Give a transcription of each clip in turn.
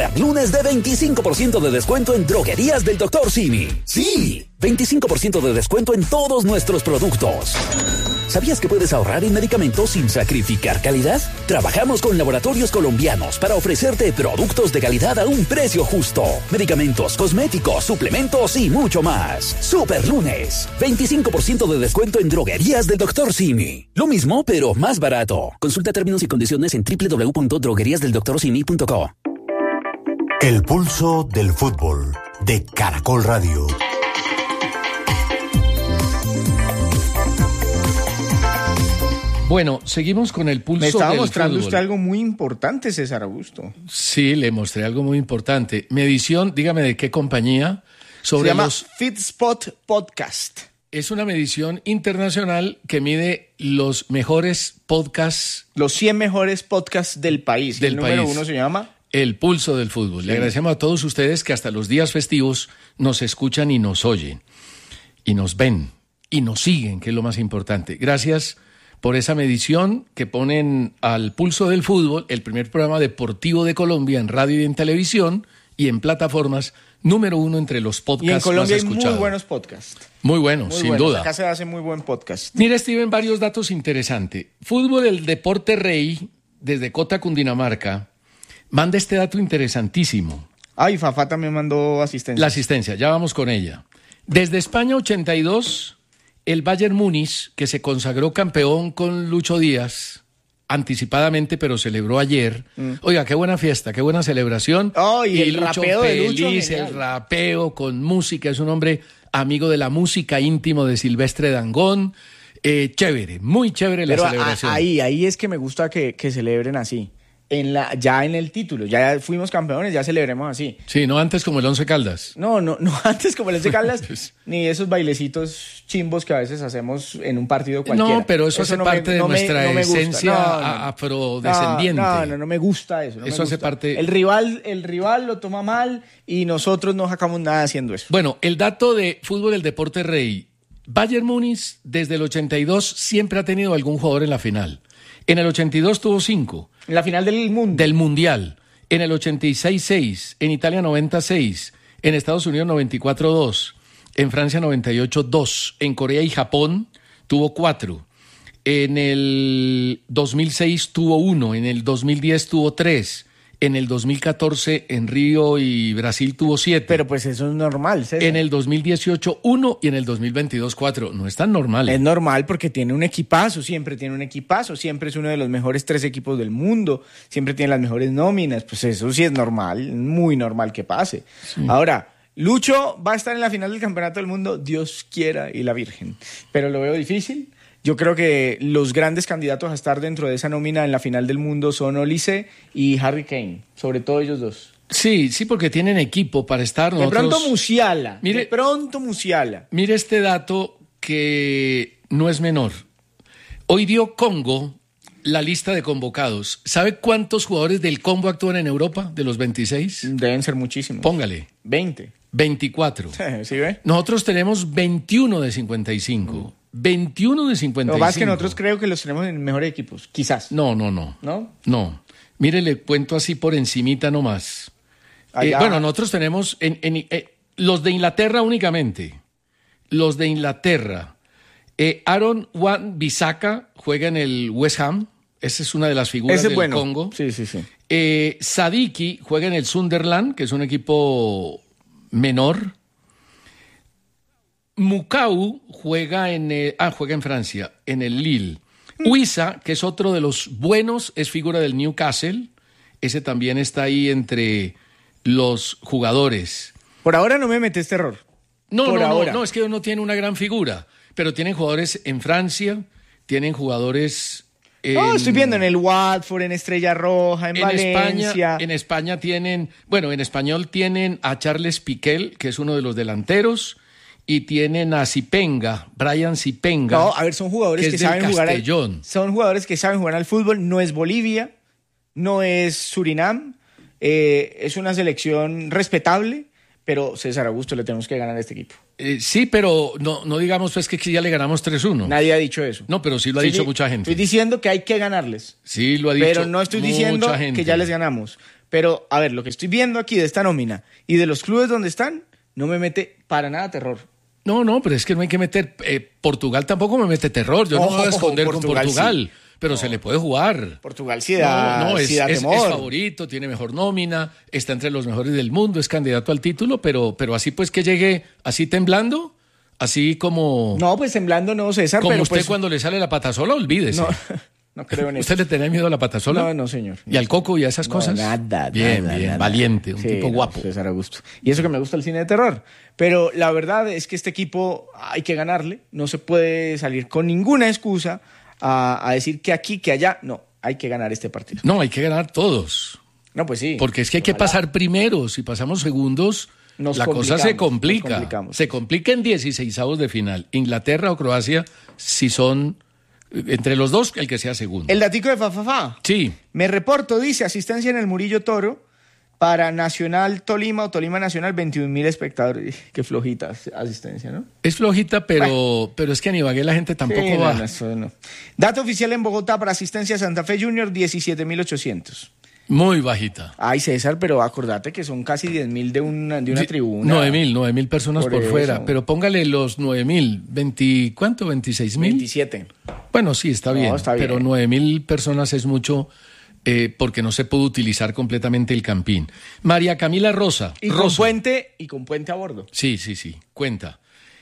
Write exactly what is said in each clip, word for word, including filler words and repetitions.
Lunes de veinticinco por ciento de descuento en droguerías del doctor Simi. ¡Sí! veinticinco por ciento de descuento en todos nuestros productos. ¿Sabías que puedes ahorrar en medicamentos sin sacrificar calidad? Trabajamos con laboratorios colombianos para ofrecerte productos de calidad a un precio justo. Medicamentos, cosméticos, suplementos y mucho más. Super Lunes. veinticinco por ciento de descuento en droguerías del doctor Simi. Lo mismo, pero más barato. Consulta términos y condiciones en doble u doble u doble u punto droguerías del doctor simi punto co. El pulso del fútbol de Caracol Radio. Bueno, seguimos con el pulso del fútbol. Me estaba mostrando usted algo muy importante, César Augusto. Sí, le mostré algo muy importante. Medición, dígame de qué compañía. Sobre Se llama los... FitSpot Podcast. Es una medición internacional que mide los mejores podcasts. Los cien mejores podcasts del país. Del el número país. uno se llama... El pulso del fútbol. Sí. Le agradecemos a todos ustedes que hasta los días festivos nos escuchan y nos oyen. Y nos ven. Y nos siguen, que es lo más importante. Gracias por esa medición que ponen al pulso del fútbol, el primer programa deportivo de Colombia en radio y en televisión y en plataformas, número uno entre los podcasts más escuchados. Y en Colombia hay muy buenos podcasts. Muy buenos, muy sin buenos. duda. Acá se hace muy buen podcast. Mira, Steven, varios datos interesantes. Fútbol, el deporte rey, desde Cota, Cundinamarca, manda este dato interesantísimo. Ay, Fafá también mandó asistencia. La asistencia, ya vamos con ella. Desde España ochenta y dos, el Bayern Múnich, que se consagró campeón con Lucho Díaz, anticipadamente, pero celebró ayer. Mm. Oiga, qué buena fiesta, qué buena celebración. Oh, y, y el Lucho rapeo feliz, de Lucho, el rapeo con música. Es un hombre amigo de la música, íntimo de Silvestre Dangond. Eh, chévere, muy chévere la pero celebración. A, ahí, ahí es que me gusta que, que celebren así. En la, ya en el título, ya fuimos campeones, ya celebremos así. Sí, no antes como el Once Caldas. No, no, no antes como el Once Caldas, pues, ni esos bailecitos chimbos que a veces hacemos en un partido cualquiera. No, pero eso, eso hace no parte me, de no nuestra me, no esencia no, no, afrodescendiente. No, no, no me gusta eso. No eso me hace gusta. parte... El rival, el rival lo toma mal y nosotros no sacamos nada haciendo eso. Bueno, el dato de fútbol, el deporte rey. Bayern Múnich, desde el ochenta y dos, siempre ha tenido algún jugador en la final. En el ochenta y dos tuvo cinco. En la final del mundo. Del Mundial. En el ochenta y seis, seis. En Italia, noventa y seis. En Estados Unidos, noventa y cuatro, dos. En Francia, noventa y ocho, dos. En Corea y Japón tuvo cuatro. En el dos mil seis tuvo uno. En el dos mil diez tuvo tres. En el dos mil catorce en Río y Brasil tuvo siete. Pero pues eso es normal, César. En el dos mil dieciocho uno y en el dos mil veintidós cuatro. No es tan normal. Es normal porque tiene un equipazo, siempre tiene un equipazo, siempre es uno de los mejores tres equipos del mundo, siempre tiene las mejores nóminas, pues eso sí es normal, muy normal que pase. Sí. Ahora, Lucho va a estar en la final del Campeonato del Mundo, Dios quiera y la Virgen, pero lo veo difícil. Yo creo que los grandes candidatos a estar dentro de esa nómina en la final del mundo son Olise y Harry Kane, sobre todo ellos dos. Sí, sí, porque tienen equipo para estar. Nosotros... De pronto Musiala, mire, de pronto Musiala. Mire este dato que no es menor. Hoy dio Congo la lista de convocados. ¿Sabe cuántos jugadores del Congo actúan en Europa de los veintiséis? Deben ser muchísimos. Póngale. veinte. veinticuatro. ¿Sí ve? Nosotros tenemos veintiuno de cincuenta y cinco. Mm. veintiuno de cincuenta y cinco. Lo más que nosotros creo que los tenemos en mejores equipos, quizás. No, no, no. ¿No? No. Mire, le cuento así por encimita nomás. Eh, bueno, nosotros tenemos en, en, eh, los de Inglaterra únicamente. Los de Inglaterra. Eh, Aaron Wan-Bissaka juega en el West Ham. Esa es una de las figuras Ese del bueno. Congo. Sí, sí, sí. Eh, Sadiki juega en el Sunderland, que es un equipo menor. Mukau juega en el, ah, juega en Francia, en el Lille. Huiza, que es otro de los buenos, es figura del Newcastle. Ese también está ahí entre los jugadores. Por ahora no me metes terror. No, Por no, ahora. no, no, es que no tiene una gran figura. Pero tienen jugadores en Francia, tienen jugadores... En, no, estoy viendo en el Watford, en Estrella Roja, en, en Valencia. España, en España tienen... Bueno, en español tienen a Charles Piquel, que es uno de los delanteros... Y tienen a Zipenga, Brian Zipenga. No, a ver, son jugadores que, que saben jugar al, Castellón. son jugadores que saben jugar al fútbol. No es Bolivia, no es Surinam. Eh, es una selección respetable, pero César Augusto le tenemos que ganar a este equipo. Eh, sí, pero no, no digamos pues que ya le ganamos tres uno. Nadie ha dicho eso. No, pero sí lo ha sí, dicho mucha gente. Estoy diciendo que hay que ganarles. Sí, lo ha dicho Pero no estoy diciendo mucha gente. que ya les ganamos. Pero, a ver, lo que estoy viendo aquí de esta nómina y de los clubes donde están, no me mete para nada terror. No, no, pero es que no hay que meter... Eh, Portugal tampoco me mete terror. Yo no Ojo, me voy a esconder ojo, con Portugal Portugal, sí. pero No. se le puede jugar. Portugal sí da, No, no, es, sí da es- temor. es favorito, tiene mejor nómina, está entre los mejores del mundo, es candidato al título, pero, pero así pues que llegue así temblando, así como, No, pues temblando no, César, como pero usted pues... cuando le sale la patasola, olvídese. No, no creo en eso. ¿Usted le tenía miedo a la patasola? No, no, señor. ¿Y al coco y a esas No, cosas? nada, Bien, nada, bien, nada. valiente, un Sí, tipo no, guapo. César Augusto. Y eso que me gusta el cine de terror. Pero la verdad es que este equipo hay que ganarle. No se puede salir con ninguna excusa a, a decir que aquí, que allá. No, hay que ganar este partido. No, hay que ganar todos. No, pues sí. Porque es que hay que Ojalá. pasar primero. Si pasamos segundos, Nos la cosa se complicamos, nos complica. complicamos. Se complica en dieciseisavos de final. Inglaterra o Croacia, si son eh, entre los dos, el que sea segundo. El datico de Fafafa. Sí, Me reporto, dice, asistencia en el Murillo Toro para Nacional Tolima o Tolima Nacional, veintiún mil espectadores. Qué flojita asistencia, ¿no? es flojita, pero, pero es que en Ibagué la gente tampoco Sí, no, va. no, eso no. Dato oficial en Bogotá para asistencia a Santa Fe Junior, diecisiete mil ochocientos. Muy bajita. Ay, César, pero acordate que son casi diez mil de una, de una Sí, tribuna. nueve mil, nueve mil personas Por por, eso. fuera. Pero póngale los nueve mil. veinte, ¿cuánto? ¿veintiséis mil? veintisiete. Bueno, sí, está No, bien. está bien. Pero nueve mil personas es mucho eh, porque no se puede utilizar completamente el campín. María Camila Rosa. Y con Rosa. puente, y con puente a bordo. Sí, sí, sí. Cuenta.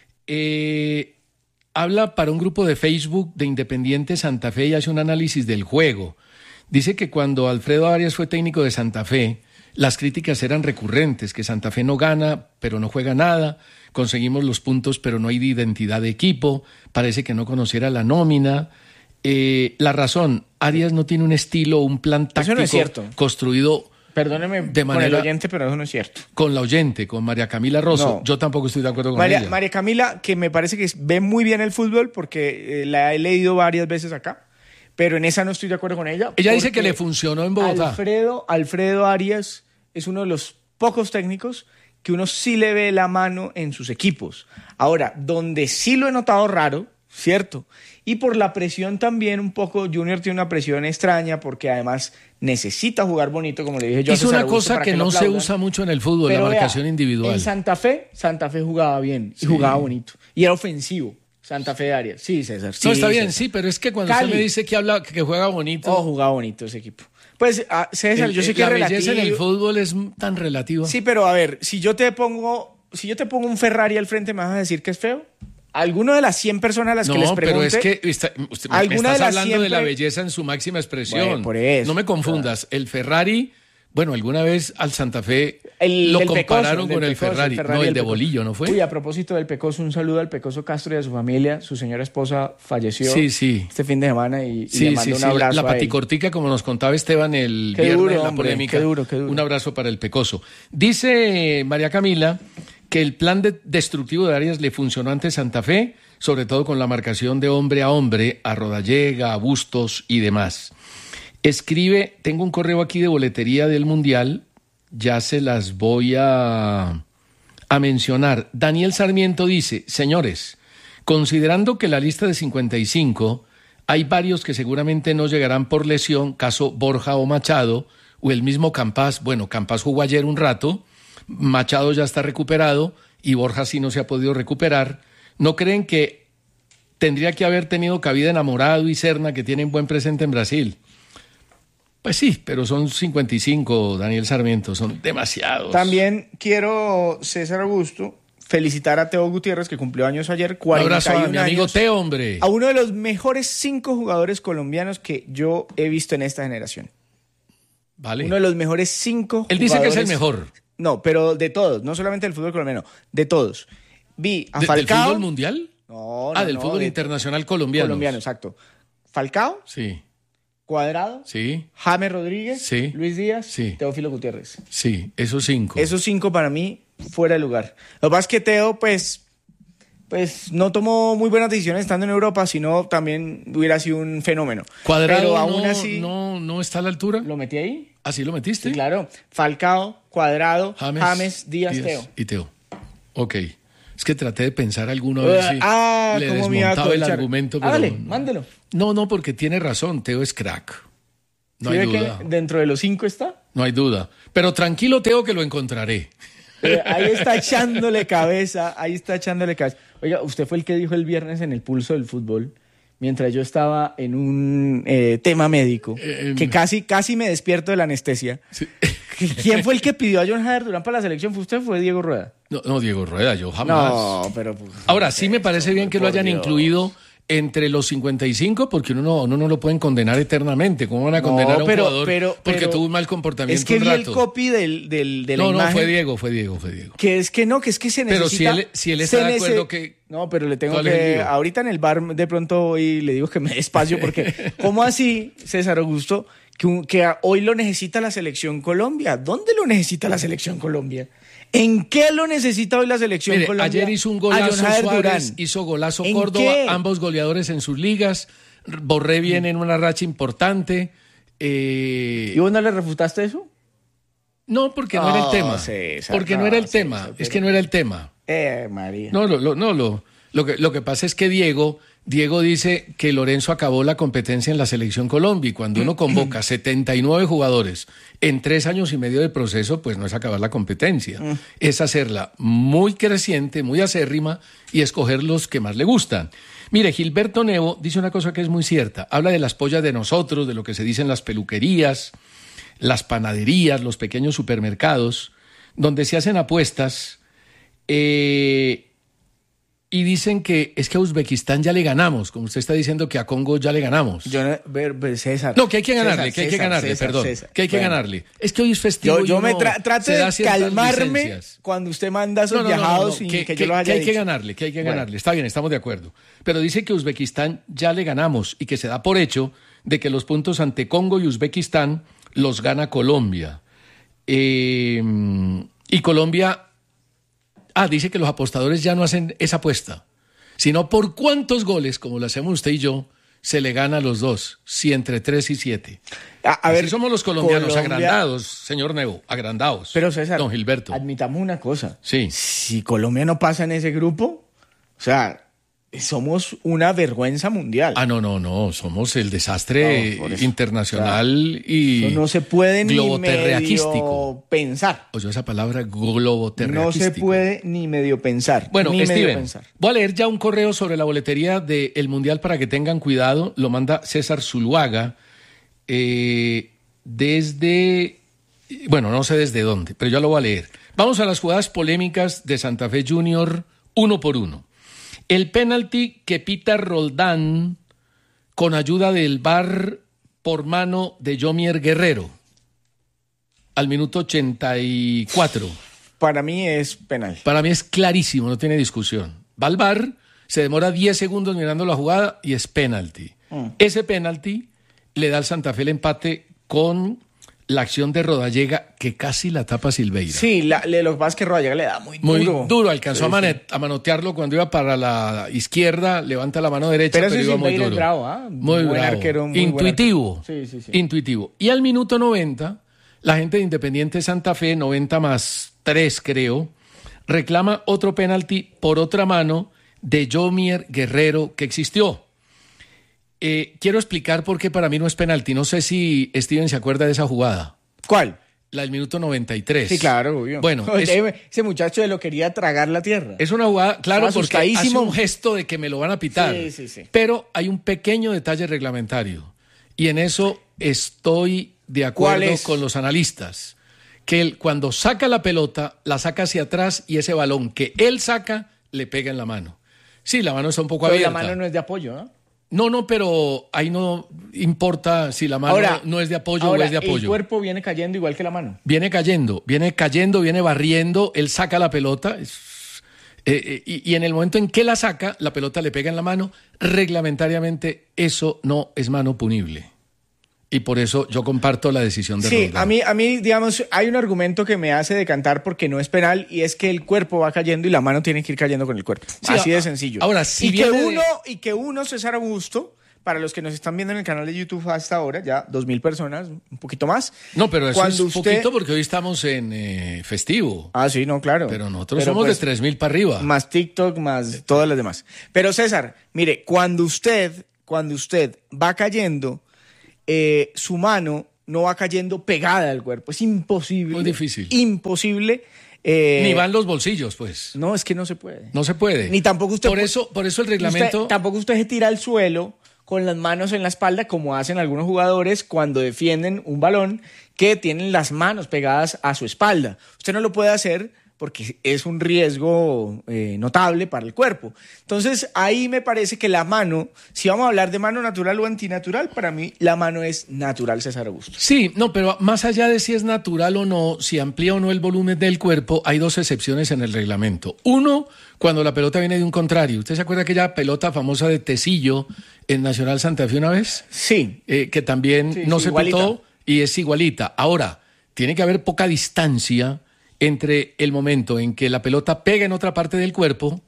Eh, habla para un grupo de Facebook de Independiente Santa Fe y hace un análisis del juego. Dice que cuando Alfredo Arias fue técnico de Santa Fe, las críticas eran recurrentes, que Santa Fe no gana, pero no juega nada, conseguimos los puntos, pero no hay identidad de equipo, parece que no conociera la nómina. Eh, la razón, Arias no tiene un estilo, un plan Eso táctico no es cierto. construido Perdóneme De con el manera- oyente, pero eso no es cierto. con la oyente, con María Camila Rosso. No. Yo tampoco estoy de acuerdo con María, ella. María Camila, que me parece que ve muy bien el fútbol porque eh, la he leído varias veces acá, pero en esa no estoy de acuerdo con ella. Ella dice porque que le funcionó en Bogotá. Alfredo, Alfredo Arias es uno de los pocos técnicos que uno sí le ve la mano en sus equipos. Ahora, donde sí lo he notado raro, ¿cierto? Y por la presión también un poco, Junior tiene una presión extraña porque además necesita jugar bonito, como le dije yo. a Es César una Augusto cosa para que lo no se aplaudan. usa mucho en el fútbol, la Pero vea, marcación individual. En Santa Fe, Santa Fe jugaba bien y Sí. jugaba bonito. Y era ofensivo, Santa Fe de Arias. Sí, César. Sí, no, está bien, César. sí, pero es que cuando Cali. usted me dice que habla, que juega bonito, Oh, jugaba bonito ese equipo. Pues, ah, César, el- yo sé el- que la es belleza relativo. en el fútbol es tan relativa. Sí, pero a ver, si yo te pongo, si yo te pongo un Ferrari al frente, ¿me vas a decir que es feo? ¿Alguno de las cien personas a las no, que les pregunte? pero es que está- usted me- me ¿Alguna de estás las hablando de la siempre- belleza en su máxima expresión. Bueno, por eso. No me confundas. El Ferrari, bueno, alguna vez al Santa Fe El, lo del Pecoso, compararon del con el Pecoso, Ferrari. No, el del de Pecoso. Bolillo, ¿no fue? Uy, a propósito del Pecoso, un saludo al Pecoso Castro y a su familia. Su señora esposa falleció Sí, sí. este fin de semana y, y le Sí, mando sí, un sí. La, abrazo la a él. paticortica, como nos contaba Esteban el Qué viernes duro, en la hombre, polémica. qué duro, qué duro. Un abrazo para el Pecoso. Dice María Camila que el plan de- destructivo de Arias le funcionó ante Santa Fe, sobre todo con la marcación de hombre a hombre, a Rodallega, a Bustos y demás. Escribe, tengo un correo aquí de boletería del Mundial, ya se las voy a, a mencionar. Daniel Sarmiento dice, señores, considerando que la lista de cincuenta y cinco hay varios que seguramente no llegarán por lesión, caso Borja o Machado, o el mismo Campas, bueno, Campas jugó ayer un rato, Machado ya está recuperado y Borja sí no se ha podido recuperar. ¿No creen que tendría que haber tenido cabida Enamorado y Serna, que tienen buen presente en Brasil? Pues sí, pero son cincuenta y cinco, Daniel Sarmiento, son demasiados. También quiero, César Augusto, felicitar a Teo Gutiérrez, que cumplió años ayer, Un cuarenta y abrazo uno a mi amigo años, Teo, hombre. a uno de los mejores cinco jugadores colombianos que yo he visto en esta generación. Vale. Uno de los mejores cinco Él dice que es el jugadores- mejor. No, pero de todos, no solamente del fútbol colombiano, de todos. Vi a ¿De- ¿Del Falcao. fútbol mundial? No, no, ah, del no, fútbol de- internacional colombiano. colombiano, exacto. Falcao, Sí, Cuadrado, sí, James Rodríguez, Sí. Luis Díaz, Sí. Teófilo Gutiérrez. sí, esos cinco. Esos cinco para mí fuera de lugar. Lo que pasa es que Teo, pues, pues no tomó muy buenas decisiones estando en Europa, sino también hubiera sido un fenómeno. Cuadrado Pero aún no, así, no, no está a la altura. ¿lo metí ahí? ¿Así lo metiste? Sí, claro. Falcao, Cuadrado, James, James, Díaz, Teo. y Teo. Ok. Es que traté de pensar alguno a ver si ah, le cómo me iba a desmontaba el colchar. argumento. Pero Hágale, no. mándelo. No, no, porque tiene razón. Teo es crack. No ¿Sí hay ve duda. que dentro de los cinco está? No hay duda. Pero tranquilo, Teo, que lo encontraré. Eh, ahí está echándole cabeza, ahí está echándole cabeza. Oiga, usted fue el que dijo el viernes en el Pulso del Fútbol, mientras yo estaba en un eh, tema médico, Eh, que casi, casi me despierto de la anestesia. Sí. ¿Quién fue el que pidió a John Jader Durán para la selección? ¿Fue usted o fue Diego Rueda? No, no, Diego Rueda, yo jamás. No, pero... pues, Ahora, sí me parece bien que lo por hayan Dios. incluido entre los cincuenta y cinco, porque uno no, uno no lo pueden condenar eternamente. ¿Cómo van a condenar No, a un pero- jugador pero- porque pero- tuvo un mal comportamiento Es que un vi el rato? copy del, del, de la no, no, imagen. fue Diego, fue Diego, fue Diego. Que es que no, que es que se Pero necesita... si él- si él se está de acuerdo nece- que- No, pero le tengo ¿Cuál es el que... lío? Ahorita en el bar de pronto hoy le digo que me dé espacio porque... ¿Cómo así, César Augusto, que, un- que a- hoy lo necesita la Selección Colombia? ¿Dónde lo necesita la Selección Colombia? ¿En qué lo necesita hoy la Selección Mire, Colombia? ayer hizo un A golazo John Jader Suárez, Durán. hizo golazo ¿En Córdoba, qué? ambos goleadores en sus ligas. Borré viene en una racha importante. eh, ¿Y vos no le refutaste eso? No, porque no, era el No, tema. César, porque no, no, era el César, tema. pero- Es que no era el tema. Eh, María. No, lo, lo- no, lo, lo, que, lo que pasa es que Diego, Diego dice que Lorenzo acabó la competencia en la Selección Colombia y cuando uno convoca setenta y nueve jugadores en tres años y medio de proceso, pues no es acabar la competencia, es hacerla muy creciente, muy acérrima y escoger los que más le gustan. Mire, Gilberto Nevo dice una cosa que es muy cierta, habla de las pollas de nosotros, de lo que se dice en las peluquerías, las panaderías, los pequeños supermercados, donde se hacen apuestas eh, y dicen que es que a Uzbekistán ya le ganamos, como usted está diciendo que a Congo ya le ganamos. Yo no, ver, ver, César. No, que hay que ganarle, César, que hay que César, ganarle, César, perdón, César. que hay que Bueno. ganarle. Es que hoy es festivo. Yo, y yo me uno tra- trato se da de ciertas calmarme licencias. cuando usted manda esos No, no, no, no, viajados no, sin que, que, que- yo los haya que hay que dicho. ganarle, que hay que Bueno. ganarle. Está bien, estamos de acuerdo. Pero dice que Uzbekistán ya le ganamos y que se da por hecho de que los puntos ante Congo y Uzbekistán los gana Colombia. Eh, y Colombia, ah, dice que los apostadores ya no hacen esa apuesta, sino por cuántos goles, como lo hacemos usted y yo, se le gana a los dos, si entre tres y siete. A, a ver, Así somos los colombianos, Colombia- agrandados, señor Nevo, agrandados. Pero César, Don Gilberto. admitamos una cosa. Sí. Si Colombia no pasa en ese grupo, o sea, somos una vergüenza mundial. Ah, no, no, no, somos el desastre No, por eso. internacional y Eso no se puede ni globoterraquístico. medio pensar. Oyó esa palabra globoterraquístico. No se puede ni medio pensar. Bueno, ni medio Steven, pensar. voy a leer ya un correo sobre la boletería del Mundial para que tengan cuidado. Lo manda César Zuluaga eh, desde, bueno, no sé desde dónde, pero ya lo voy a leer. Vamos a las jugadas polémicas de Santa Fe Junior uno por uno. El penalti que pita Roldán con ayuda del V A R por mano de Yomier Guerrero al minuto ochenta y cuatro. Para mí es penal. Para mí es clarísimo, no tiene discusión. Va al V A R, se demora diez segundos mirando la jugada y es penalti. Mm. Ese penalti le da al Santa Fe el empate con la acción de Rodallega que casi la tapa Silveira. Sí, la, le, lo que pasa es que Rodallega le da muy Muy duro. duro, alcanzó Sí, a, mane- sí. a manotearlo cuando iba para la izquierda, levanta la mano derecha, Pero pero, ese iba muy Silveira es duro. bravo, ¿ah? Muy Buen bravo. arquero, muy buen Intuitivo. arquero. Sí, sí, sí. Intuitivo. Y al minuto noventa, la gente de Independiente Santa Fe, noventa más tres creo, reclama otro penalti por otra mano de Yomier Guerrero que existió. Eh, quiero explicar por qué para mí no es penalti. No sé si Steven se acuerda de esa jugada. ¿Cuál? La del minuto noventa y tres. Sí, claro, obvio. Bueno, es, Ese ese muchacho de lo quería tragar la tierra. es una jugada, claro, Estaba porque hace asustadísimo. un gesto de que me lo van a pitar. Sí, sí, sí. Pero hay un pequeño detalle reglamentario. Y en eso estoy de ¿Cuál acuerdo es? con los analistas. Que él, cuando saca la pelota, la saca hacia atrás y ese balón que él saca le pega en la mano. Sí, la mano está un poco Pero la abierta. mano no es de apoyo, ¿no? No, no, pero ahí no importa si la mano Ahora, no es de apoyo ahora, o es de apoyo. El cuerpo viene cayendo igual que la mano. Viene cayendo, viene cayendo, viene barriendo, él saca la pelota es- eh, eh, y, y en el momento en que la saca, la pelota le pega en la mano. Reglamentariamente eso no es mano punible. Y por eso yo comparto la decisión de Sí, Roldán. a mí, a mí, digamos, hay un argumento que me hace decantar porque no es penal y es que el cuerpo va cayendo y la mano tiene que ir cayendo con el cuerpo. Sí, Así a- de sencillo. ahora, si y que viene de- uno, y que uno, César Augusto, para los que nos están viendo en el canal de YouTube hasta ahora, ya dos mil personas, un poquito más. No, pero eso Cuando es usted- poquito porque hoy estamos en eh, festivo. Ah, sí, no, claro. Pero nosotros Pero, somos pues, de tres mil para arriba. Más TikTok, más todas las demás. Pero César, mire, cuando usted, cuando usted va cayendo, eh, su mano no va cayendo pegada al cuerpo. Es imposible. Muy difícil. Imposible. Eh, Ni van los bolsillos, pues. No, es que no se puede. No se puede. Ni tampoco usted... Por eso, por eso el reglamento... Usted, tampoco usted se tira al suelo con las manos en la espalda, como hacen algunos jugadores cuando defienden un balón que tienen las manos pegadas a su espalda. Usted no lo puede hacer porque es un riesgo eh, notable para el cuerpo. Entonces, ahí me parece que la mano, si vamos a hablar de mano natural o antinatural, para mí la mano es natural, César Augusto. Sí, no, pero más allá de si es natural o no, si amplía o no el volumen del cuerpo, hay dos excepciones en el reglamento. Uno, cuando la pelota viene de un contrario. ¿Usted se acuerda de aquella pelota famosa de Tecillo en Nacional Santa Fe una vez? Sí. Eh, que también sí, no sí, se igualita. pitó y es igualita. Ahora, tiene que haber poca distancia entre el momento en que la pelota pega en otra parte del cuerpo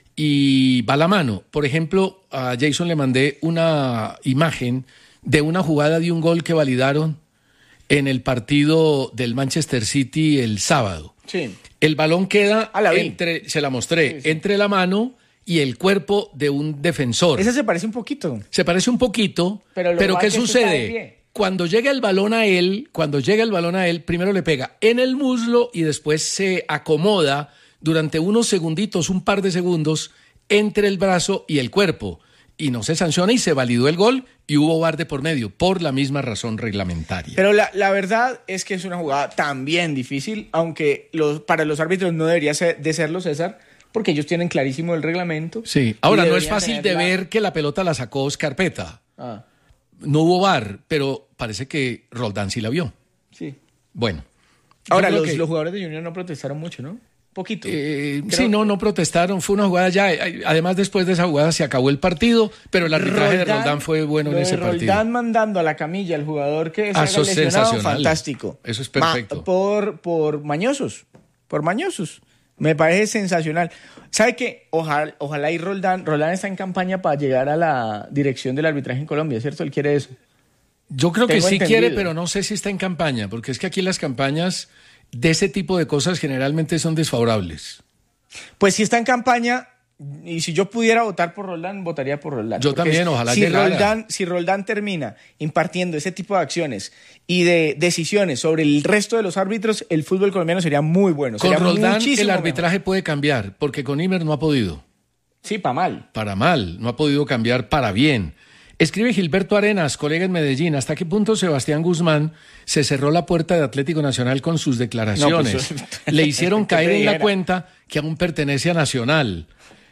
y va la mano. Por ejemplo, a Jason le mandé una imagen de una jugada de un gol que validaron en el partido del Manchester City el sábado. Sí. El balón queda Ah, la vi. entre, se la mostré, Sí, sí. entre la mano y el cuerpo de un defensor. Esa se parece un poquito. Se parece un poquito, Pero pero, lo ¿qué mal que este está de sucede? pie. Cuando llega el balón a él, cuando llega el balón a él, primero le pega en el muslo y después se acomoda durante unos segunditos, un par de segundos, entre el brazo y el cuerpo. Y no se sanciona y se validó el gol y hubo V A R de por medio, por la misma razón reglamentaria. Pero la, la verdad es que es una jugada también difícil, aunque los, para los árbitros no debería ser, de serlo, César, porque ellos tienen clarísimo el reglamento. Sí, ahora Y no es deberían fácil de tener la- ver que la pelota la sacó Scarpeta. Ah, No hubo V A R, pero parece que Roldán sí la vio. sí. Bueno. yo Ahora, creo los, que- los jugadores de Junior no protestaron mucho, ¿no? Poquito. Eh, Creo- sí, no, no protestaron, fue una jugada ya, eh, además después de esa jugada se acabó el partido, pero el arbitraje de Roldán fue bueno lo en de ese partido. Roldán mandando a la camilla al jugador que se Ah, haya eso es lesionado, sensacional. fantástico. Eso es perfecto. Ma- por, por mañosos, por mañosos. Me parece sensacional. ¿Sabe qué? Ojalá, ojalá y Roldán, Roldán está en campaña para llegar a la dirección del arbitraje en Colombia, ¿cierto? Él quiere eso. Yo creo que Tengo sí entendido. quiere, pero no sé si está en campaña, porque es que aquí las campañas de ese tipo de cosas generalmente son desfavorables. Pues si está en campaña, y si yo pudiera votar por Roldán, votaría por Roldán. Yo Porque también, ojalá si llegara. Roldán, si Roldán termina impartiendo ese tipo de acciones y de decisiones sobre el resto de los árbitros, el fútbol colombiano sería muy bueno. Con sería Roldán muchísimo el mejor. arbitraje puede cambiar, porque con Imer no ha podido. Sí, para mal. Para mal, no ha podido cambiar para bien. Escribe Gilberto Arenas, colega en Medellín, ¿hasta qué punto Sebastián Guzmán se cerró la puerta de Atlético Nacional con sus declaraciones? No, pues, Le hicieron ¿qué caer te en la dijera? cuenta que aún pertenece a Nacional.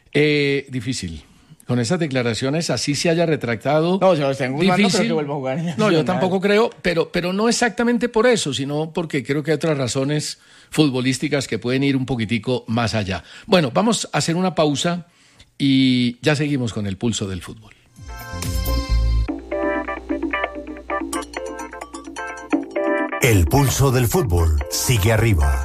Eh, difícil. Con esas declaraciones, así se haya retractado. No, Sebastián Guzmán no creo difícil. que vuelva a jugar en No, yo Nacional. tampoco creo, pero, pero no exactamente por eso, sino porque creo que hay otras razones futbolísticas que pueden ir un poquitico más allá. Bueno, vamos a hacer una pausa y ya seguimos con el pulso del fútbol. El pulso del fútbol sigue arriba.